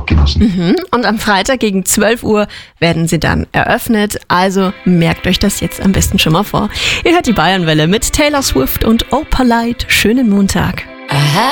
genossen. Und am Freitag gegen 12 Uhr werden sie dann eröffnet. Also merkt euch das jetzt am besten schon mal vor. Ihr hört die Bayernwelle mit Taylor Swift und Oh Polite. Schönen Montag.